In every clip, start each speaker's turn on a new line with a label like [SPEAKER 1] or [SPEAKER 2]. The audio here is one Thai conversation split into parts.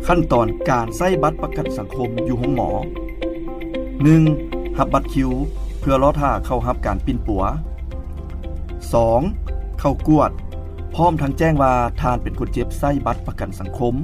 [SPEAKER 1] ขั้นตอนการใช้บัตรประกันสังคมอยู่ห้องหมอ 1. รับบัตรคิวเพื่อรอท่าเข้ารับการปิ้นปัว 2. เข้ากวดพร้อมทั้งแจ้งว่าทานเป็นคนเจ็บใช้บัตรประกันสังคม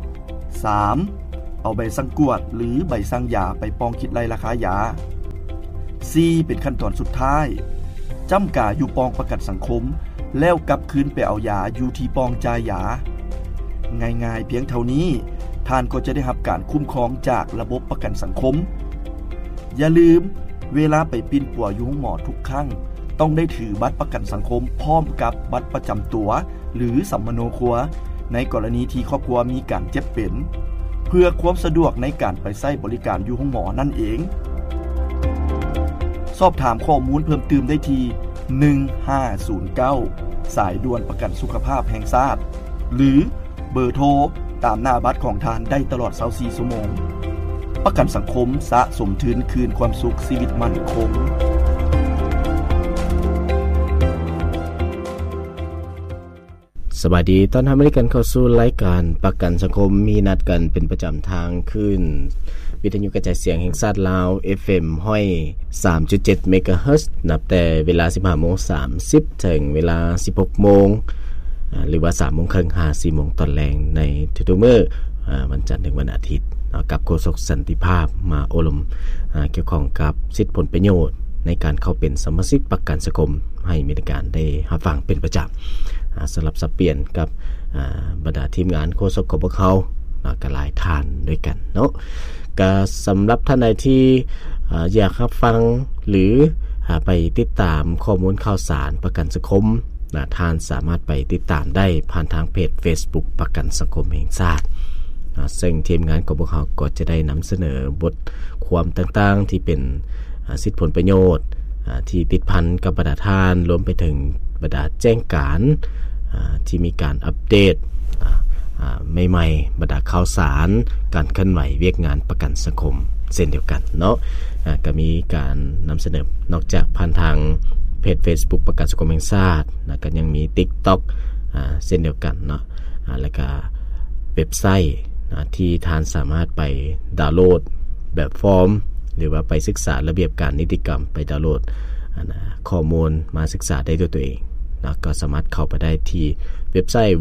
[SPEAKER 1] 3. เอาใบสั่งกวดหรือใบสั่งยาไปปองคิดไล่ราคายา 4. เป็นขั้นตอนสุดท้ายจำกาอยู่ปองประกันสังคมแล้วกลับคืนไปเอายาอยู่ที่ปองจ่ายยาง่ายๆเพียงเท่านี้ท่านก็จะได้รับการคุ้มครองจากระบบประกันสังคมอย่าลืมเวลาไปปิ้นปัวอยู่ห้องหมอทุกครั้งต้องได้ถือบัตรประกันสังคมพร้อมกับบัตรประจำตัวหรือสัมมโนครัวในกรณีที่ครอบครัวมีการเจ็บเป็นเพื่อความสะดวกในการไปใช้บริการอยู่ห้องหมอนั่นเองสอบถามข้อมูลเพิ่มเติมได้ที่1509สายด่วนประกันสุขภาพแห่งชาติหรือเบอร์โทรตามหน้าบัตรของทานได้ตลอด24ชั่วโมงประกันสังคมสะสมทุนคืนความสุขชีวิตมั่นคง
[SPEAKER 2] สวัสดีตอนรับกันเข้าสู่รายการประกันสังคมมีนัดกันเป็นประจำทางขึ้นวิทยุกระจายเสียงแห่งชาติลาว FM ห้อย 3.7 เมกะเฮิรตซ์นับแต่เวลา 15:30 ถึงเวลา 16:00 นหรือว่า 3:30 น 4:00 นตอนแรงในทุกๆมื้อวันจันทร์ถึงวันอาทิตย์กับโฆษกสันติภาพมาอบรมเกี่ยวข้องกับสิทธิผลประโยชน์ในการเข้าเป็นสมาชิกประกันสังคมให้มีการได้รับฟังเป็นประจำสลับสับเปลี่ยนกับบรรดาทีมงานโฆษกของพวกเขาก็หลายท่านด้วยกันเนาะก็สำหรับท่านใดที่อยากรับฟังหรือไปติดตามข้อมูลข่าวสารประกันสังคมท่านสามารถไปติดตามได้ผ่านทางเพจ Facebook ประกันสังคมแห่งชาติซึ่งทีมงานของพวกเขาก็จะได้นำเสนอบทความต่างๆที่เป็นสิทธิผลประโยชน์ที่ติดพันกับบรรดาท่านรวมไปถึงบรรดาแจ้งการที่มีการอัปเดตใหม่ๆบรรดาข่าวสารการเคลื่อนไหวเวียกงานประกันสังคมเช่นเดียวกันเนาะก็มีการนำเสนอนอกจากผ่านทางเพจ Facebook ประกันสังคมแห่งชาติก็ยังมี TikTok เช่นเดียวกันเนาะแล้วก็เว็บไซต์ที่ท่านสามารถไปดาวน์โหลดแบบฟอร์มหรือว่าไปศึกษาระเบียบการนิติกรรมไปดาวน์โหลดข้อมูลมาศึกษาได้ด้วยตัวเองนะก็สามารถเข้าไปได้ที่เว็บไซต์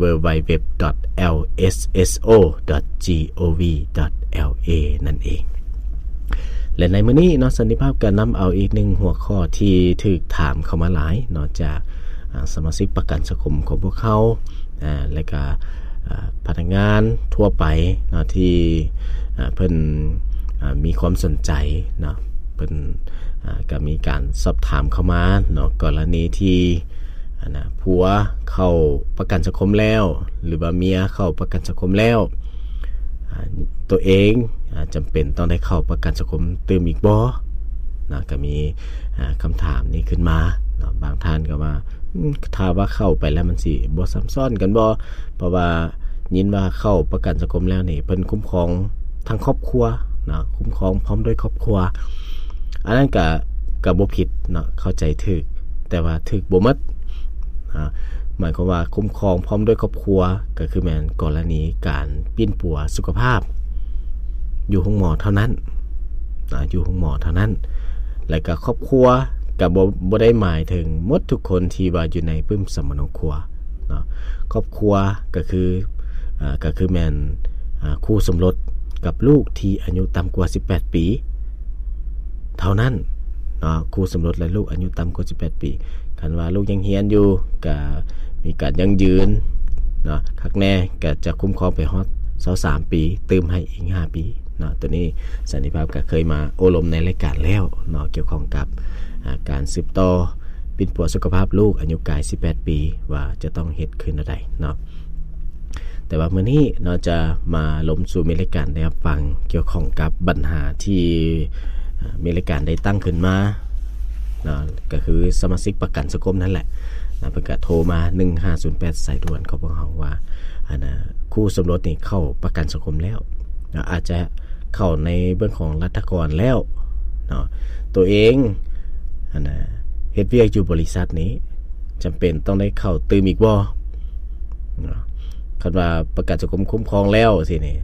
[SPEAKER 2] www.lsso.gov.la นั่นเองและในมื้อนี้เนาะสันติภาพก็นำเอาอีกหนึ่งหัวข้อที่ถูกถามเข้ามาหลายนอกจากสมาชิกประกันสังคมของพวกเขาและก็พนักงานทั่วไปเนาะที่เพิ่นมีความสนใจเนาะเพิ่นก็มีการสอบถามเข้ามาเนาะกรณีที่ผัวเข้าประกันสังคมแล้วหรือว่าเมียเข้าประกันสังคมแล้วตัวเองจำเป็นต้องได้เข้าประกันสังคมเติมอีกบ่นะก็มีคำถามนี้ขึ้นมาเนาะบางท่านก็ว่าถ้าว่าเข้าไปแล้วมันสิบ่ซ้ำซ้อนกันบ่เพราะว่ายินว่าเข้าประกันสังคมแล้วนี่เพิ่นคุ้มครองทั้งครอบครัวเนาะคุ้มครองพร้อมด้วยครอบครัวอันนั้นก็บ่ผิดเนาะเข้าใจถูกแต่ว่าถูกบ่หมดหมายความว่าคุ้มครองพร้อมด้วยครอบครัวก็คือแม่นกรณีการปิ้นปัวสุขภาพอยู่ห้องหมอเท่านั้นอยู่ห้องหมอเท่านั้นแล้วก็ครอบครัวก็บ่ได้หมายถึงหมดทุกคนที่ว่าอยู่ในปึ้มสัมมโนครัวเนาะครอบครัวก็คือแม่นคู่สมรสกับลูกที่อายุต่ำกว่า18ปีเท่านั้นเนาะคู่สมรสและลูกอายุต่ำกว่า18ปีคันว่าลูกยังเรียนอยู่ก็มีการยังยืนเนาะคักแน่ก็จะคุ้มครองไปฮอด23ปีเติมให้อีก5ปีเนาะตัวนี้สันติภาพก็เคยมาอบรมในรายการแล้วเนาะเกี่ยวข้องกับการสืบต่อปิ้นปัวสุขภาพลูกอายุกาย18ปีว่าจะต้องเฮ็ดขึ้นอะไรเนาะแต่ว่ามื้อนี้เราจะมาล้มสู่รายการได้รับฟังเกี่ยวข้องกับปัญหาที่มีรายการได้ตั้งขึ้นมาก็คือสมาชิกประกันสังคมนั่นแหละเพิ่นก็โทรมา1508สายด่วนของพวกเฮาว่าคู่สมรสนี่เข้าประกันสังคมแล้วอาจจะเข้าในเบื้องของรัฐกรแล้วเนาะตัวเองเฮ็ดเวียกอยู่บริษัทนี้จำเป็นต้องได้เข้าตื่มอีกบ่คันว่าประกันสังคมคุ้มครองแล้วสินี่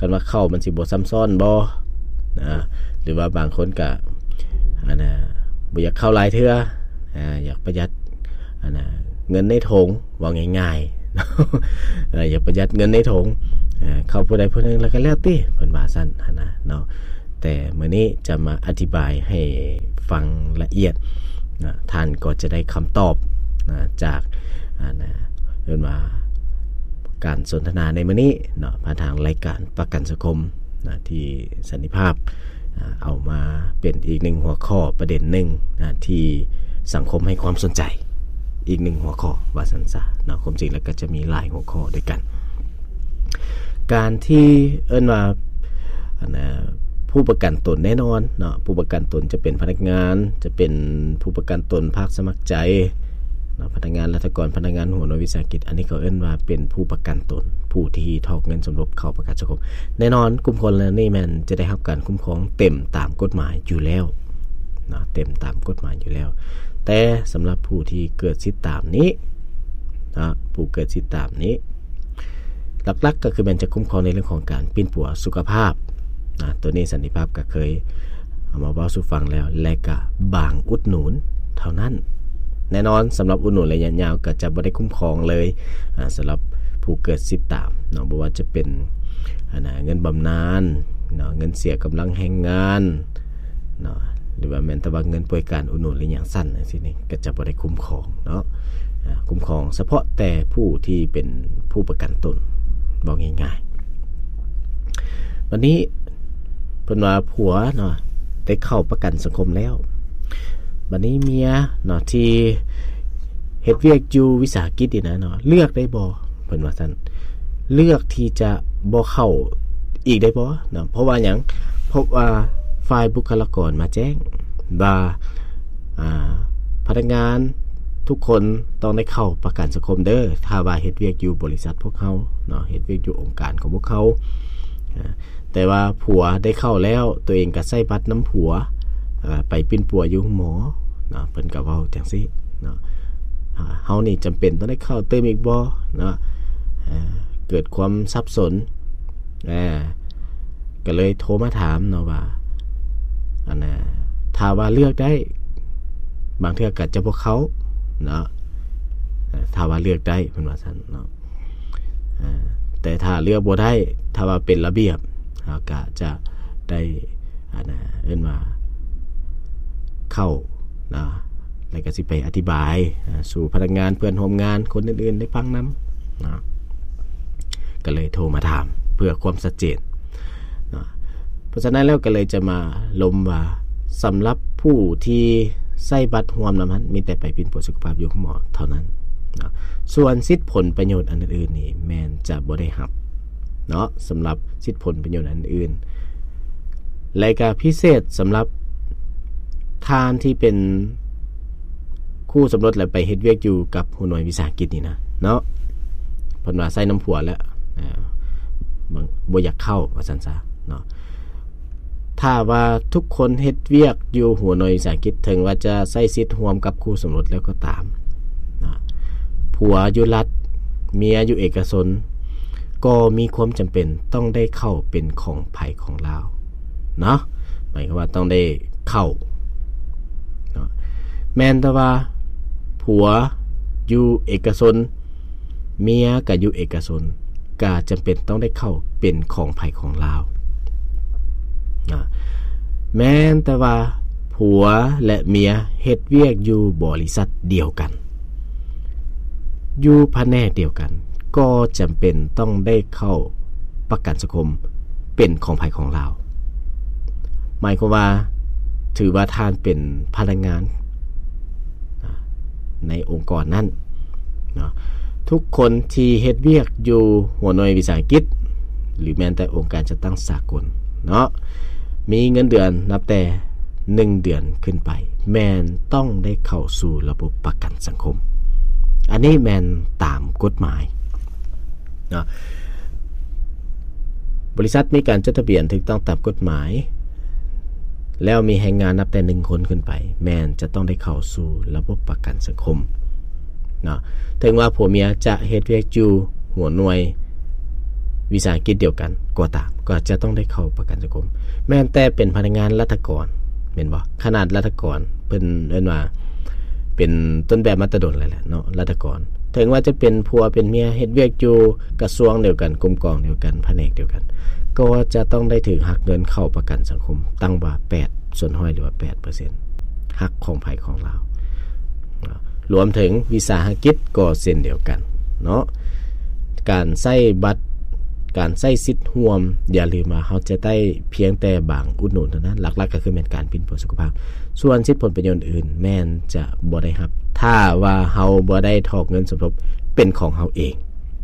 [SPEAKER 2] คันว่าเข้ามันสิบ่ซ้ำซ้อนบ่นะหรือว่าบางคนก็บ่อยากเข้าหลายเทื่ออยากประหยัดเงินในถุงว่าง่ายๆอยากประหยัดเงินในถุงเข้าผู้ใดผู้หนึงแล้วก็แล้วติเพิ่นว่าซั่นนะเนาะแต่มื้อนี้จะมาอธิบายให้ฟังละเอียดนะท่านก็จะได้คำตอบจากเรียกว่าการสนทนาในมื้อนี้เนาะผ่านทางรายการประกันสังคมนะที่สันติภาพเอามาเป็นอีกหนึ่งหัวข้อประเด็นหนึ่งนะที่สังคมให้ความสนใจอีกหนึ่งหัวข้อว่าสันซะเนาะความจริงแล้วก็จะมีหลายหัวข้อด้วยกันการที่ว่าผู้ประกันตนแน่นอนเนาะผู้ประกันตนจะเป็นพนักงานจะเป็นผู้ประกันตนภาคสมัครใจพนักงานรัฐกรพนักงานหัวหน่วยวิสาหกิจอันนี้เขาเอิ้นว่าเป็นผู้ประกันตนผู้ที่ถอนเงินสมทบเข้าประกันสังคมแน่นอนกลุ่มคนแล้วนี่มันจะได้รับการคุ้มครองเต็มตามกฎหมายอยู่แล้วนะเต็มตามกฎหมายอยู่แล้วแต่สำหรับผู้ที่เกิดสิทธิตามนี้นะผู้เกิดสิทธิตามนี้หลักๆก็คือมันจะคุ้มครองในเรื่องของการปิ้นปัวสุขภาพนะตัวนี้สันติภาพก็เคยเอามาเว้าสู่ฟังแล้วและก็บางอุดหนุนเท่านั้นแน่นอนสำหรับอุดหนุนระยะยาวก็จะบ่ได้คุ้มครองเลยสำหรับผู้เกิดสิทธิตามเนาะบ่ว่าจะเป็นเงินบำนาญเนาะเงินเสียกำลังแรงงานเนาะหรือว่าแม้แต่ว่าเงินป่วยการอุดหนุนระยะสั้นจังซี่นี่ก็จะบ่ได้คุ้มครองเนาะคุ้มครองเฉพาะแต่ผู้ที่เป็นผู้ประกันตนบอกง่ายๆวันนี้เพิ่นว่าผัวเนาะได้เข้าประกันสังคมแล้วบัดนี้เมียเนาะที่เฮ็ดเวียกอยู่วิสาหกิจนี่นะเนาะเลือกได้บ่เพิ่นว่าซั่นเลือกที่จะบ่เข้าอีกได้บ่เนาะเพราะว่าหยังเพราะว่าฝ่ายบุคลากรมาแจ้งว่าพนักงานทุกคนต้องได้เข้าประกันสังคมเด้อถ้าว่าเฮ็ดเวียกอยู่บริษัทพวกเขาเนาะเฮ็ดเวียกอยู่องค์การของพวกเขาแต่ว่าผัวได้เข้าแล้วตัวเองก็ใช้บัตรน้ำผัวไปปิ้นปัวอยู่หมอเนาะเพิ่นก็เว้าจังซี่เนาะเฮานี่จำเป็นต้องได้เข้าเติมอีกบ่เนาะเกิดความสับสนก็เลยโทรมาถามเนาะว่าถ้าว่าเลือกได้บางเทื่อก็จะบ่เข้าเนาะถ้าว่าเลือกได้เพิ่นว่าซั่นเนาะแต่ถ้าเลือกบ่ได้ถ้าว่าเป็นระเบียบก็จะได้เอิ้นว่าเข้านะแล้วก็สิไปอธิบายสู่พนักงานเพื่อนร่วมงานคนอื่นๆได้ฟังนํนะก็เลยโทรมาถามเพื่อความชัดเจนนะเพราะฉะนั้นแล้วก็เลยจะมาลมว่าสำหรับผู้ที่ใช้บัตรร่วมนั้นมีแต่ไปปิ้นปัวสุขภาพอยู่ของหมอเท่านั้นนะส่วนสิทธิผลประโยชน์อันอื่นๆนี่แม่นจะบ่ได้รับเนาะสำหรับสิทธิผลประโยชน์อันอื่นและก็พิเศษสำหรับทานที่เป็นคู่สมรสแล้วไปเฮ็ดเวียกอยู่กับหัวหน่วยวิสาหกิจนี่นะเนาะเพิ่นว่าใส่น้ำผัวแล้วบ่อยากเข้าว่าซั่นซะเนาะถ้าว่าทุกคนเฮ็ดเวียกอยู่หัวหน่วยวิสาหกิจถึงว่าจะใช้สิทธิ์ร่วมกับคู่สมรสแล้วก็ตามนะผัวอยู่รัฐเมียอยู่เอกชนก็มีความจำเป็นต้องได้เข้าเป็นของไผของลาวเนาะหมายความว่าต้องได้เข้าเนาะแม้นแต่ว่าผัวอยู่เอกชนเมียก็อยู่เอกชนก็จำเป็นต้องได้เข้าเป็นของไผของลาวนะแม้นแต่ว่าผัวและเมียเฮ็ดเวียกอยู่บริษัทเดียวกันอยู่แผนกเดียวกันก็จำเป็นต้องได้เข้าประกันสังคมเป็นของไผของลาวหมายความว่าถือว่าท่านเป็นพนักงานในองค์กรนั้นเนาะทุกคนที่เฮ็ดเวียกอยู่หัวหน่วยวิสาหกิจหรือแม้แต่องค์การจัดตั้งสากลเนาะมีเงินเดือนนับแต่1เดือนขึ้นไปแม่นต้องได้เข้าสู่ระบบประกันสังคมอันนี้แม่นตามกฎหมายเนาะบริษัทมีการจดทะเบียนถูกต้องตามกฎหมายแล้วมีแรงงานนับแต่1คนขึ้นไปแม่นจะต้องได้เข้าสู่ระบบประกันสังคมเนาะถึงว่าผัวเมียจะเฮ็ดเวียกอยู่หัวหน่วยวิสาหกิจเดียวกันก็ตามก็จะต้องได้เข้าประกันสังคมแม้แต่เป็นพนักงานรัฐกรแม่นบ่ขนาดรัฐกรเพิ่นเอิ้นว่าเป็นต้นแบบมาตรดลเลยแหละเนาะรัฐกรถึงว่าจะเป็นผัวเป็นเมียเฮ็ดเวียกอยู่กระทรวงเดียวกันกรมกองเดียวกันแผนกเดียวกันก็จะต้องได้ถือหักเงินเข้าประกันสังคมตั้งว่า8ส่วนห้อยหรือว่า 8% หักของไผของเรารวมถึงวิสาหกิจก็เช่นเดียวกันเนาะการใช้บัตรการใช้สิทธิ์ร่วมอย่าลืมว่าเขาจะได้เพียงแต่บางอุดหนุนเท่านั้นหลักๆก็คือแม่นการปิ้นปัวสุขภาพส่วนสิทธิผลประโยชน์อื่นแม่นจะบ่ได้รับถ้าว่าเฮาบ่ได้ถอกเงินสมทบเป็นของเฮาเอง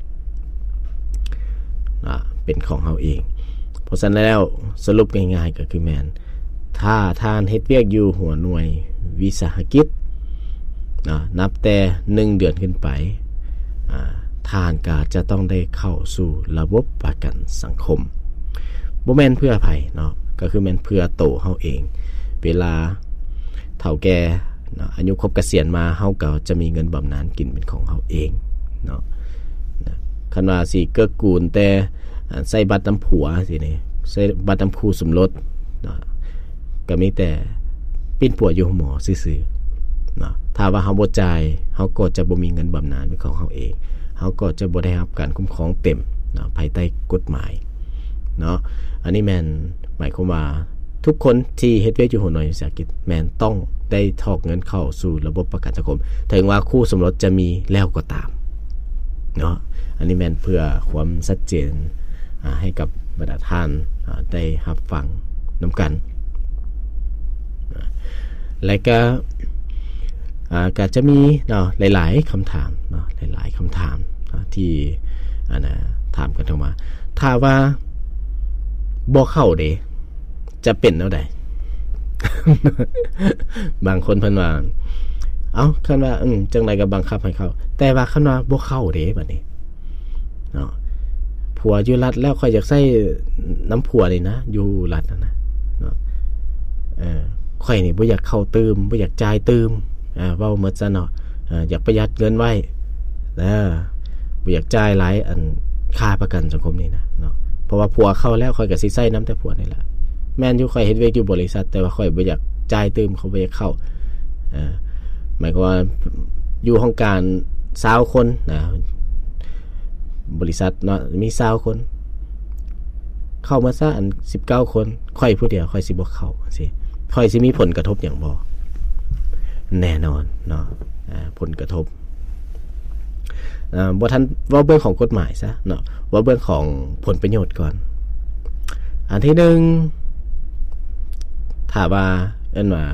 [SPEAKER 2] เป็นของเฮาเองเพราะฉะนั้นแล้วสรุปง่ายๆก็คือแม่นถ้าทานเฮ็ดเวียกอยู่หัวหน่วยวิสาหกิจนับแต่1เดือนขึ้นไปทานก็จะต้องได้เข้าสู่ระบบประกันสังคมบ่แม่นเพื่อไผเนาะก็คือแม่นเพื่อโตเฮาเองเวลาเฒ่าแก่เนาะอายุครบเกษียณมาเฮาก็จะมีเงินบำนาญกินเป็นของเฮาเองเนาะคันว่าสิเกื้อกูลแต่ใส่บัตรน้ำผัวสินี่ใส่บัตรน้ำคู่สมรสเนาะก็มีแต่ปิ้นปัวอยู่หมอซื่อๆเนาะถ้าว่าเฮาบ่จ่ายเฮาก็จะบ่มีเงินบำนาญเป็นของเฮาเองเฮาก็จะบ่ได้รับการคุ้มครองเต็มเนาะภายใต้กฎหมายเนาะอันนี้แม่นหมายความว่าทุกคนที่เฮ็ดเวียกอยู่หัวหน่วยวิสาหกิจแม่นต้องได้ถอกเงินเข้าสู่ระบบประกันสังคมถึงว่าคู่สมรสจะมีแล้วก็ตามเนาะอันนี้แม่นเพื่อความชัดเจนให้กับบรรดาท่านได้รับฟังนํากันและก็จะมีเนาะหลายๆคำถามเนาะหลายๆคำถามที่ถามกันเข้ามาถ้าว่าบ่เข้าเด้จะเป็นแนวใด บางคนเพิ่นว่าเอ้าคันว่าจังได๋ก็บังคับให้เข้าแต่ว่าคันว่าบ่เข้าเด้บัดนี้เนาะผัวอยู่รัฐแล้วค่อยอยากใช้น้ำผัวนี่นะอยู่รัฐนั่นนะเนาะค่อยนี่บ่อยากเข้าตืมบ่อยากจ่ายตืมเว้าหมดซะเนาะอยากประหยัดเงินไว้บ่อยากจ่ายหลายอันค่าประกันสังคมนี่นะเนาะเพราะว่าผัวเข้าแล้วค่อยก็สิใช้น้ำแต่ผัวนี่ล่ะแม่นอยู่ค่อยเฮ็ดเวรอยู่บริษัทแต่ว่าค่อยบ่อยากจ่ายตืมเขาบ่อยากเข้าหมายความว่าอยู่ห้องการ20คนนะบริษัทเนาะมี20คนเข้ามาซะอัน19คนค่อยผู้เดียวค่อยสิบ่เข้าสิค่อยสิมีผลกระทบหยังบ่แน่นอนเนาะผลกระทบบ่ทันว่าเรื่องของกฎหมายซะเนาะว่าเรื่องของผลประโยชน์ก่อนอันที่1ถ้าว่าเอิ้นว่า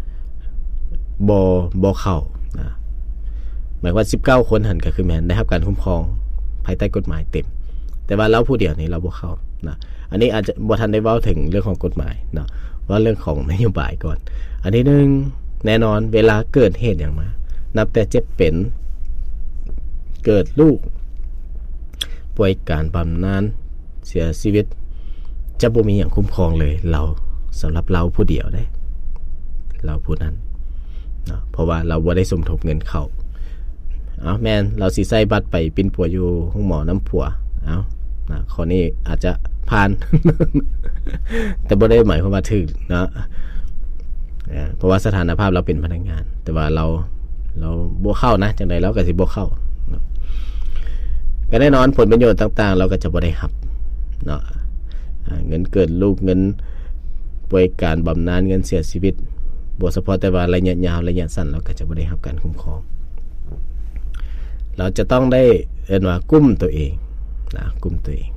[SPEAKER 2] บ่เข้านะหมายว่า19คนหั่นก็คือแม่นได้รับการคุ้มครองภายใต้กฎหมายเต็มแต่ว่าเราผู้เดียวนี่เราบ่เข้านะอันนี้อาจจะบ่ทันได้เว้าถึงเรื่องของกฎหมายเนาะว่าเรื่องของนโยบายก่อนอันที่1แน่นอนเวลาเกิดเหตุอย่างมานับแต่เจ็บเป็นเกิดลูกป่วยการบำนาญเสียชีวิตจะบ่มีหยังคุ้มครองเลยเราสำหรับเราผู้เดียวได้เราผู้นั้นเนาะเพราะว่าเราบ่ได้สมทบเงินเข้าแม่นเราสิใส่บัตรไปปิ้นปัวอยู่ห้องหมอน้ำผัวนะข้อนี้อาจจะผ่าน แต่บ่ได้หมายความว่าถูกเนาะเพราะว่าสถานภาพเราเป็นพนักงานแต่ว่าเราบ่เข้านะจังได๋เราก็สิบ่เข้าก็แน่นอนผลประโยชน์ต่างๆเราก็จะบ่ได้รับเนาะเงินเกิดลูกเงินป่วยการบำนาญเงินเสียชีวิตบ่เฉพาะแต่ว่าระยะยาวระยะสั้นเราก็จะบ่ได้รับการคุ้มครองเราจะต้องได้เอิ้นว่ากุ้มตัวเองนะกุ้มตัวเอง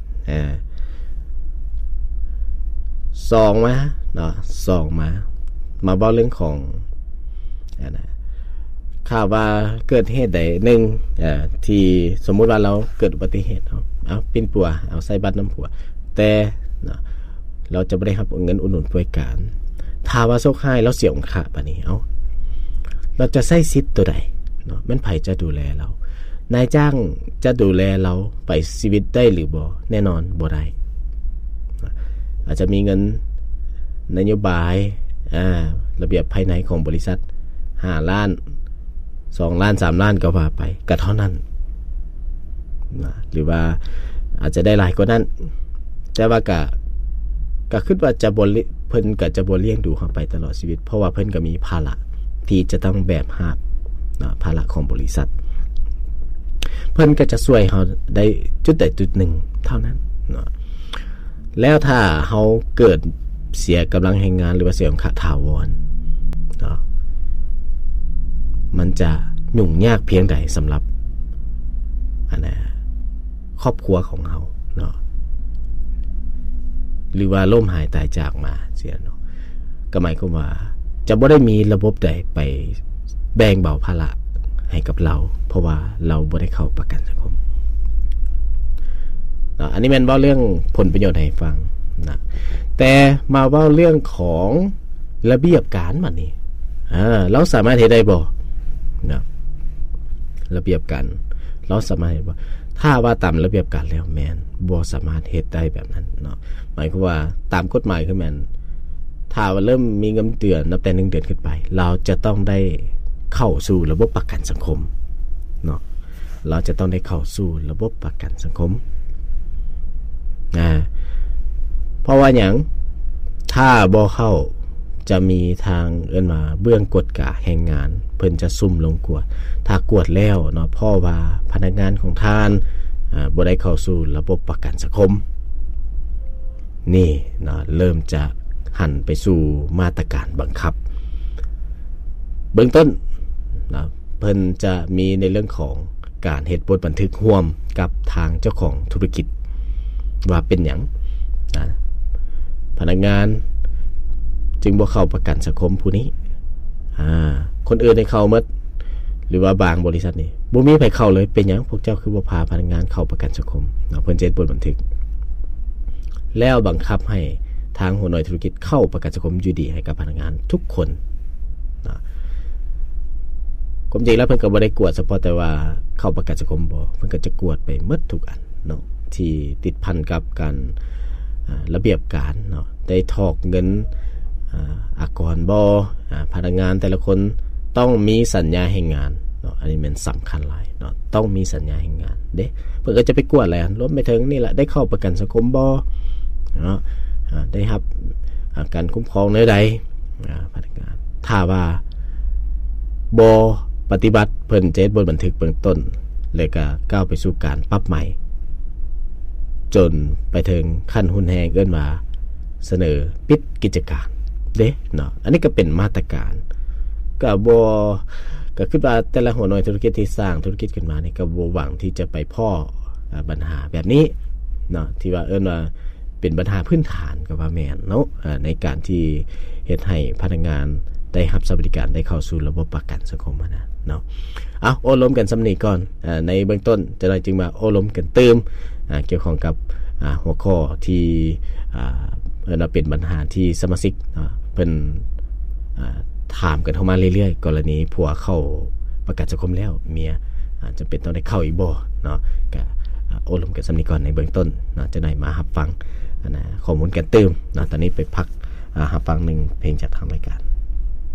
[SPEAKER 2] 2มาเนาะ2มาเว้าเรื่องของข่าวว่าเกิดเหตุใด1ที่สมมุติว่าเราเกิดอุบัติเหตุเอาปิ้นปัวเอาใส่บัตรน้ำผัวแต่เราจะบ่ได้รับเงินอุดหนุนป่วยการถ้าว่าโชคร้ายเราเสียองค์ค่าปานนี้เราจะใช้สิทธิ์ตัวใดเนาะมันไผจะดูแลเรานายจ้างจะดูแลเราไปชีวิตได้หรือบ่แน่นอนบ่ได้อาจจะมีเงินนโยบายระเบียบภายในของบริษัท5ล้าน2ล้าน3ล้านก็ว่าไปก็เท่านั้นหรือว่าอาจจะได้หลายกว่านั้นแต่ว่าก็คิดว่าจะเพิ่นก็จะบ่เลี้ยงดูเฮาไปตลอดชีวิตเพราะว่าเพิ่นก็มีภาระที่จะต้องแบกรับภาระของบริษัทเพิ่นก็จะช่วยเฮาได้จุดใดจุดหนึ่งเท่านั้นเนาะแล้วถ้าเฮาเกิดเสียกำลังแรงงานหรือว่าเสียค่าถาวรเนาะมันจะยุ่งยากเพียงใดสำหรับครอบครัวของเฮาเนาะหรือว่าล้มหายตายจากมาเสียเนาะก็หมายความว่าจะบ่ได้มีระบบใดไปแบ่งเบาภาระให้กับเราเพราะว่าเราบ่ได้เข้าประกันสังคมนะอันนี้แม่นเว้าเรื่องผลประโยชน์ให้ฟังนะแต่มาเว้าเรื่องของระเบียบการบัดนี้เราสามารถเฮ็ดได้บ่นะระเบียบการเราสามารถเฮ็ดบ่ถ้าว่าตามระเบียบการแล้วแม่นบ่สามารถเฮ็ดได้แบบนั้นเนาะหมายความว่าตามกฎหมายคือแม่นถ้าว่าเริ่มมีเงินเดือนนับแต่1เดือนขึ้นไปเราจะต้องได้เข้าสู่ระบบประกันสังคมเนาะเราจะต้องได้เข้าสู่ระบบประกันสังคมเพราะว่าหยังถ้าบ่เข้าจะมีทางมาเบื้องกฎกะแห่งงานเพิ่นจะซุ่มลงกวดถ้ากวดแล้วเนาะเพราะว่าพนักงานของท่านบ่ได้เข้าสู่ระบบประกันสังคมนี่เนาะเริ่มจะหันไปสู่มาตรการบังคับเบื้องต้นนะเพิ่นจะมีในเรื่องของการเฮ็ดบทบันทึกร่วมกับทางเจ้าของธุรกิจว่าเป็นหยังพนักงานจึงบ่เข้าประกันสังคมผู้นี้คนอื่นได้เข้าหมดหรือว่าบางบริษัทนี่บ่มีไผเข้าเลยเป็นหยังพวกเจ้าคือบ่พาพนักงานเข้าประกันสังคมเพิ่นเฮ็ดบทบันทึกแล้วบังคับให้ทางหัวหน่วยธุรกิจเข้าประกันสังคมอยู่ดีให้กับพนักงานทุกคนความจริงแล้วเพิ่นก็บ่ได้กวดเฉพาะแต่ว่าเข้าประกันสังคมบ่เพิ่นก็จะกวดไปหมดทุกอันเนาะที่ติดพันกับการระเบียบการเนาะได้ทอกเงินอากรบ่พนักงานแต่ละคนต้องมีสัญญาแรงงานเนาะอันนี้มันสำคัญหลายเนาะต้องมีสัญญาแรงงานเด้เพิ่นก็จะไปกวดแหละรวมไปถึงนี่แหละได้เข้าประกันสังคมบ่เนาะได้รับการคุ้มครองในใดพนักงานถ้าว่าบ่ปฏิบัติเพิ่นจะเฮ็ดบทบันทึกเบื้องต้นแล้วก็ก้าวไปสู่การปรับใหม่จนไปถึงขั้นหุนแฮงว่าเสนอปิดกิจการเด้เนาะอันนี้ก็เป็นมาตรการก็คิดว่าแต่ละหัวหน่วยธุรกิจที่สร้างธุรกิจขึ้นมานี่ก็บ่หวังที่จะไปพ้อปัญหาแบบนี้เนาะที่ว่าว่าเป็นปัญหาพื้นฐานก็ว่าแม่นเนาะในการที่เฮ็ดให้พนักงานได้รับสวัสดิการได้เข้าสู่ระบบประกันสังคมนะเนาะเอาโอ้ล้มกันสำนีก่อนในเบื้องต้นจะได้จึงมาโอ้ล้มกันเติมเกี่ยวข้องกับหัวข้อที่เป็นปัญหาที่สมาชิกเพิ่นถามกันเข้ามาเรื่อยๆกรณีผัวเข้าประกันสังคมแล้วเมียจะเป็นต้องได้เข้าอีกบ่เนาะก็โอ้ล้มกันสำนีก่อนในเบื้องต้นเนาะจะได้มารับฟังข้อมูลกันเติมเนาะตอนนี้ไปพักรับฟัง1เพลงจากทางรายการ